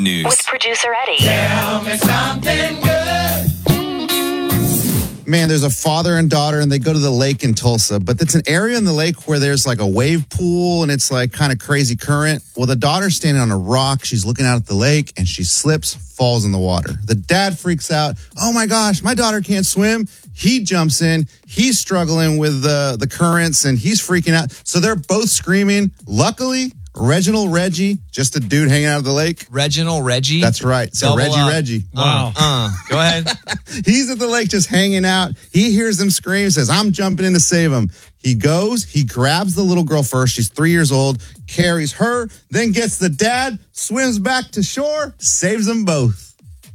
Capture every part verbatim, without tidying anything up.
News. With producer Eddie. Tell me something good. Man, there's a father and daughter, and they go to the lake in Tulsa, but it's an area in the lake where there's like a wave pool, and it's like kind of crazy current. Well, the daughter's standing on a rock. She's looking out at the lake, and she slips, falls in the water. The dad freaks out. Oh, my gosh, my daughter can't swim. He jumps in. He's struggling with the, the currents, and he's freaking out. So they're both screaming. Luckily, Reginald Reggie, just a dude hanging out of the lake. Reginald Reggie? That's right. So Double Reggie up. Reggie. Wow. Uh, go ahead. He's at the lake just hanging out. He hears them scream, says, I'm jumping in to save him. He goes, he grabs the little girl first. She's three years old, carries her, then gets the dad, swims back to shore, saves them both.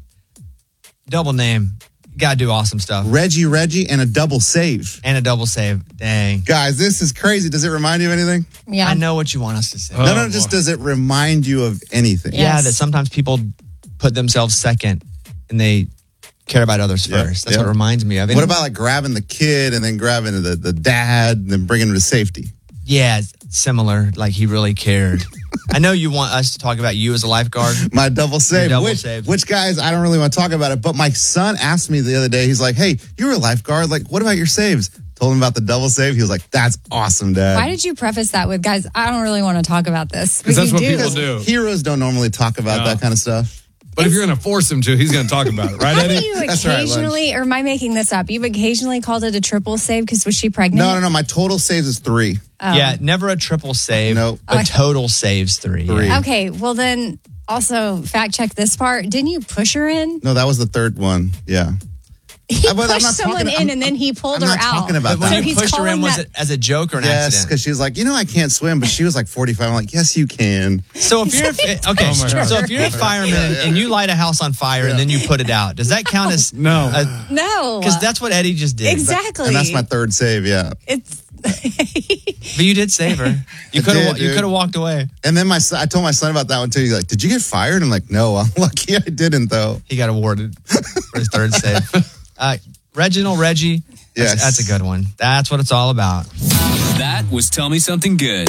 Double name. You got to do awesome stuff. Reggie Reggie and a double save. And a double save. Dang. Guys, this is crazy. Does it remind you of anything? Yeah. I know what you want us to say. no, no, just does it remind you of anything? Yeah. Yeah, Yes. that sometimes people put themselves second and they care about others Yep, first. That's yep. what it reminds me of. And What about like grabbing the kid and then grabbing the, the dad and then bringing him to safety? Yeah, it's similar. Like he really cared. I know you want us to talk about you as a lifeguard. My double save. double which, save. which, guys, I don't really want to talk about it, but my son asked me the other day, he's like, hey, you're a lifeguard. Like, what about your saves? Told him about the double save. He was like, that's awesome, Dad. Why did you preface that with, guys, I don't really want to talk about this? But Because that's you what do. people do. Heroes don't normally talk about No. that kind of stuff. But if you're going to force him to, he's going to talk about it, right, How Eddie? do you That's right, Lunch. occasionally, or am I making this up? You've occasionally called it a triple save because was she pregnant? No, no, no. My total saves is three. Oh. Yeah, never a triple save. Nope. But Oh, I- total saves three. Three. Yeah. Okay, well then, also fact check this part. Didn't you push her in? No, that was the third one. Yeah. He Uh, but I'm pushed not someone talking- in I'm- and then he pulled I'm her not out. talking about But when that. So you he's pushed her in, calling was that- it as a joke or an Yes, accident? because she was like, you know, I can't swim, but she was like forty-five. I'm like, yes, you can. So if you're a, okay, Oh my God. so if you're a fireman and you light a house on fire and then you put it out, does that count as No. No. Because that's what Eddie just did. Exactly. And that's my third save, yeah. It's But you did save her. You I could did, have. You dude. could have walked away. And then my son, I told my son about that one too. He's like, did you get fired? I'm like, no, I'm lucky I didn't though. He got awarded for his third save. Uh, Reginald Reggie. That's, Yes. that's a good one. That's what it's all about. That was Tell Me Something Good.